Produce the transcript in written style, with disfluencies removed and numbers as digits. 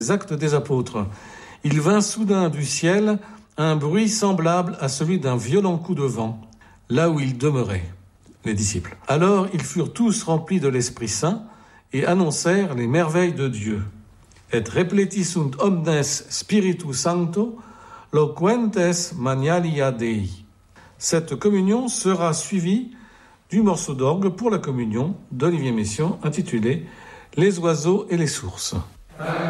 Les Actes des Apôtres. Il vint soudain du ciel un bruit semblable à celui d'un violent coup de vent, là où ils demeuraient, les disciples. Alors ils furent tous remplis de l'Esprit Saint et annoncèrent les merveilles de Dieu. Et repletisunt omnes Spiritu Sancto, loquentes magnalia Dei. Cette communion sera suivie du morceau d'orgue pour la communion d'Olivier Messiaen intitulé « Les oiseaux et les sources ».